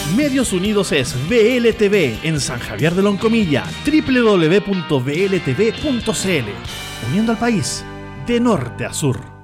Medios Unidos es VLTV en San Javier de Loncomilla, www.vltv.cl, uniendo al país de norte a sur.